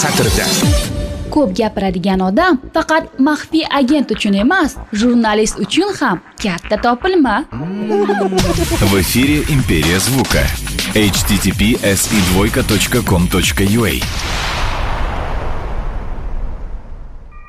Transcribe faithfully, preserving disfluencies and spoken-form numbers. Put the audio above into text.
satrida. Ko'p gapiradigan odam faqat maxfiy agent uchun emas, jurnalist uchun ham katta topilma. В эфире Империя звука. эйч ти ти пи эс и двойка точка ком точка ю а